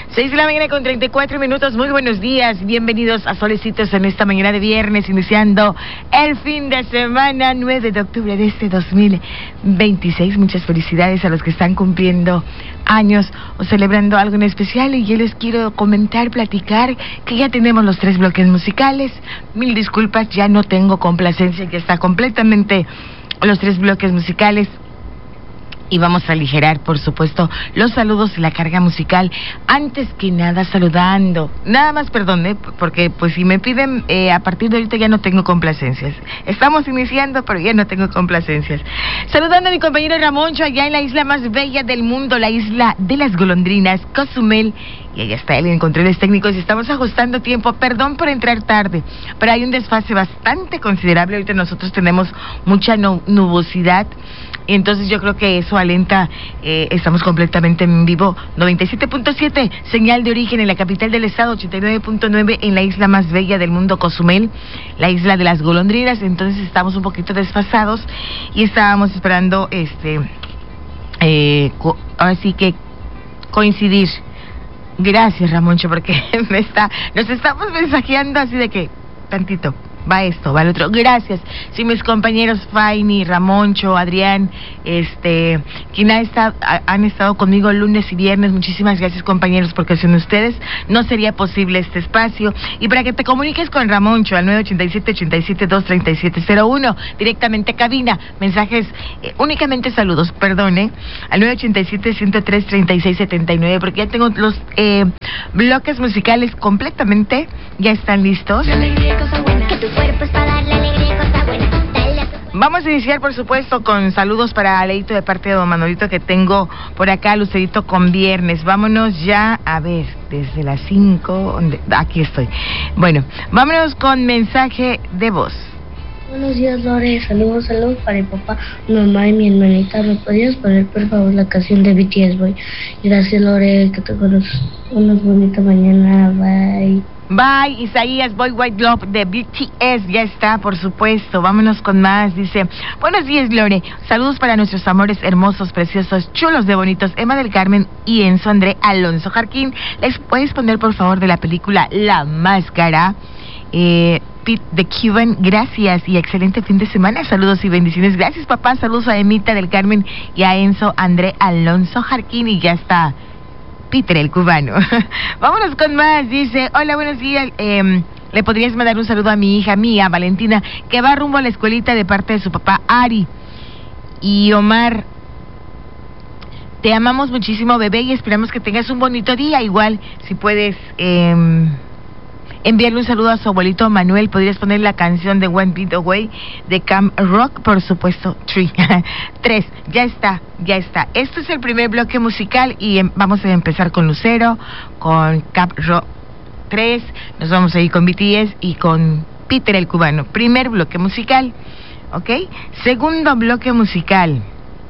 6 de la mañana con 34 minutos. Muy buenos días. Bienvenidos a Solecitos en esta mañana de viernes, iniciando el fin de semana 9 de octubre de este 2026. Muchas felicidades a los que están cumpliendo años o celebrando algo en especial. Y yo les quiero comentar, platicar que ya tenemos los 3 bloques musicales. Mil disculpas, ya no tengo complacencia, que está completamente los 3 bloques musicales. Y vamos a aligerar, por supuesto, los saludos y la carga musical. Antes que nada, saludando. Nada más, perdón, porque pues si me piden, a partir de ahorita ya no tengo complacencias. Estamos iniciando, pero ya no tengo complacencias. Saludando a mi compañero Ramoncho, allá en la isla más bella del mundo, la isla de las golondrinas, Cozumel. Y allá está él en controles técnicos y estamos ajustando tiempo. Perdón por entrar tarde, pero hay un desfase bastante considerable. Ahorita nosotros tenemos mucha nubosidad. Y entonces yo creo que eso alenta, estamos completamente en vivo, 97.7, señal de origen en la capital del estado, 89.9 en la isla más bella del mundo, Cozumel, la isla de las golondrinas. Entonces estamos un poquito desfasados y estábamos esperando, ahora sí que coincidir. Gracias, Ramoncho, porque nos estamos mensajeando así de que, tantito. Va esto, va el otro. Gracias. Sí, mis compañeros Faini, Ramoncho, Adrián, quien han estado conmigo lunes y viernes. Muchísimas gracias, compañeros, porque sin ustedes no sería posible este espacio. Y para que te comuniques con Ramoncho al 987-87-23701, directamente a cabina, mensajes, únicamente saludos, perdone, al 987-103-3679, porque ya tengo los bloques musicales completamente, ya están listos. Vamos a iniciar, por supuesto, con saludos para Aleito de parte de don Manolito, que tengo por acá, Lucerito con viernes. Vámonos ya, a ver, desde las 5, aquí estoy. Bueno, vámonos con mensaje de voz. Buenos días, Lore. Saludos para mi papá, mi mamá y mi hermanita. ¿Me podrías poner, por favor, la canción de BTS, Boy? Gracias, Lore. Que tengas una bonita mañana. Bye. Bye, Isaías, Boy White Love de BTS, ya está, por supuesto. Vámonos con más, dice: buenos días, Lore, saludos para nuestros amores hermosos, preciosos, chulos de bonitos, Emma del Carmen y Enzo André Alonso Jarquín. ¿Les puedes poner, por favor, de la película La Máscara? Pete the Cuban, gracias y excelente fin de semana, saludos y bendiciones. Gracias, papá, saludos a Emita del Carmen y a Enzo André Alonso Jarquín. Y ya está Peter el cubano. Vámonos con más, dice: hola, buenos días, le podrías mandar un saludo a mi hija mía, Valentina, que va rumbo a la escuelita de parte de su papá Ari. Y Omar, te amamos muchísimo, bebé, y esperamos que tengas un bonito día. Igual, si puedes enviarle un saludo a su abuelito Manuel, podrías poner la canción de One Beat Away de Camp Rock, por supuesto. 3, ya está. Esto es el primer bloque musical y vamos a empezar con Lucero, con Camp Rock 3, nos vamos a ir con BTS y con Peter el cubano. Primer bloque musical, ¿ok? Segundo bloque musical.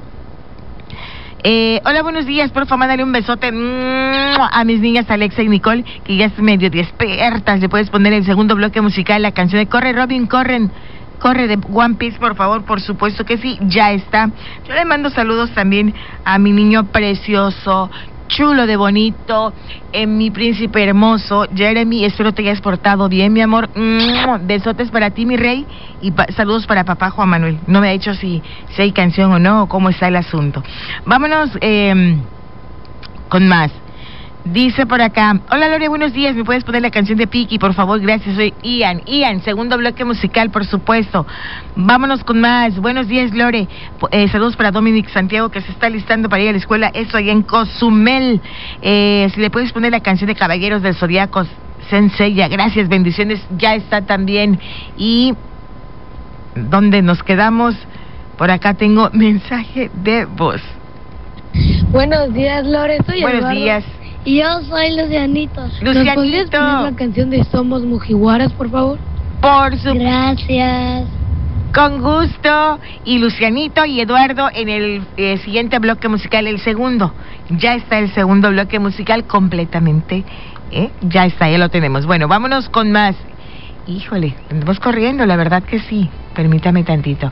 Hola, buenos días, por favor, mándale un besote a mis niñas Alexa y Nicole, que ya están medio despiertas. Le puedes poner el segundo bloque musical la canción de Corre Robin, corre de One Piece, por favor, por supuesto que sí, ya está. Yo le mando saludos también a mi niño precioso, chulo de bonito, mi príncipe hermoso, Jeremy, espero te hayas portado bien, mi amor. Besotes para ti, mi rey, y saludos para papá Juan Manuel. No me ha dicho si hay canción o no, o cómo está el asunto. Vámonos con más. Dice por acá: hola, Lore, buenos días, ¿me puedes poner la canción de Piki, por favor? Gracias, soy Ian, segundo bloque musical, por supuesto. Vámonos con más. Buenos días, Lore, saludos para Dominic Santiago, que se está listando para ir a la escuela, eso allá en Cozumel. Si le puedes poner la canción de Caballeros del Zodiaco, Senseiya, gracias, bendiciones, ya está también. Y ¿dónde nos quedamos? Por acá tengo mensaje de voz. Buenos días, Lore, soy Buenos Eduardo. días. Y yo soy Lucianito. Lucianito. ¿Nos podrías poner la canción de Somos Mujiwaras, por favor? Por supuesto. Gracias. Con gusto. Y Lucianito y Eduardo en el siguiente bloque musical, el segundo. Ya está el segundo bloque musical completamente. Ya está, ya lo tenemos. Bueno, vámonos con más. Híjole, andamos corriendo, la verdad que sí. Permítame tantito.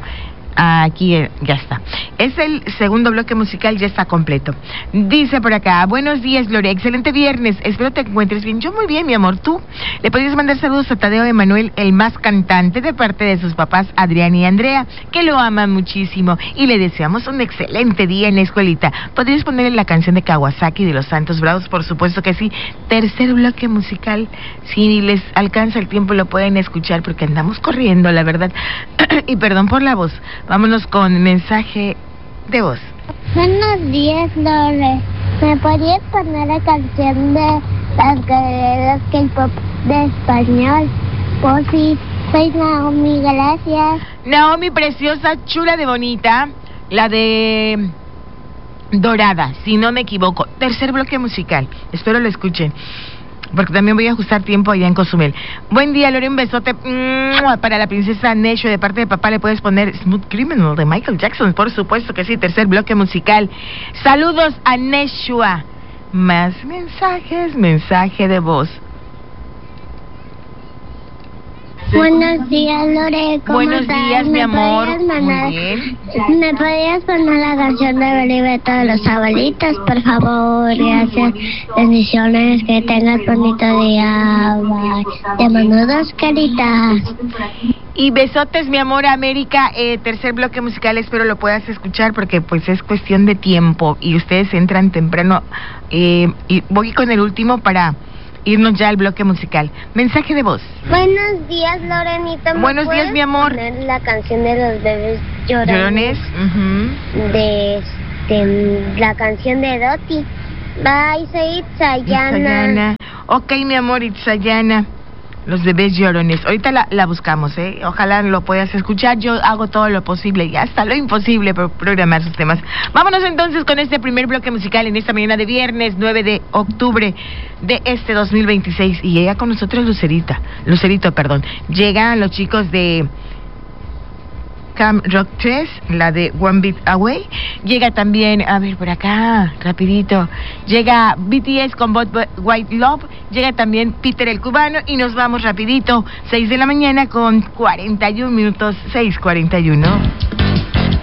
Aquí ya está. Es el segundo bloque musical, ya está completo. Dice por acá, buenos días, Lore, excelente viernes, espero te encuentres bien. Yo muy bien, mi amor, ¿tú? Le podrías mandar saludos a Tadeo Emanuel, el más cantante, de parte de sus papás Adrián y Andrea, que lo aman muchísimo y le deseamos un excelente día en la escuelita. ¿Podrías ponerle la canción de Kawasaki de los Santos Bravos? Por supuesto que sí. Tercer bloque musical, si les alcanza el tiempo lo pueden escuchar porque andamos corriendo, la verdad. Y perdón por la voz. Vámonos con mensaje de voz. Buenos días, Lore. ¿Me podrías poner la canción de las guerreras K-pop de español? Pues sí, soy Naomi, gracias. Naomi, preciosa, chula de bonita, la de Dorada, si no me equivoco. Tercer bloque musical, espero lo escuchen, porque también voy a ajustar tiempo allá en Cozumel. Buen día, Lore, un besote para la princesa Nesho. De parte de papá le puedes poner Smooth Criminal de Michael Jackson, por supuesto que sí. Tercer bloque musical. Saludos a Neshua. Más mensajes, mensaje de voz. Buenos días, Lore. ¿Cómo Buenos estás? días, mi amor. Muy bien. ¿Me podrías poner la canción de Belibeto de los abuelitos, por favor? Gracias. Bendiciones. Que tengas bonito día. Bye. Te mando 2 caritas. Y besotes, mi amor, América. Tercer bloque musical, espero lo puedas escuchar porque pues es cuestión de tiempo y ustedes entran temprano. Y voy con el último para irnos ya al bloque musical. Mensaje de voz. Buenos días, Lorenita. Buenos días, mi amor. Poner la canción de los bebés llorones. De la canción de Doti. Bye, soy Itzayana. Ok, mi amor, Itzayana. Los bebés llorones. Ahorita la buscamos, ¿eh? Ojalá lo puedas escuchar. Yo hago todo lo posible y hasta lo imposible por programar sus temas. Vámonos entonces con este primer bloque musical en esta mañana de viernes 9 de octubre de este 2026. Y llega con nosotros Lucerito, perdón. Llegan los chicos de Camp Rock 3, la de One Beat Away. Llega también, a ver por acá, rapidito, llega BTS con White Love, llega también Peter el Cubano y nos vamos rapidito, 6 de la mañana con 41 minutos, 6:41.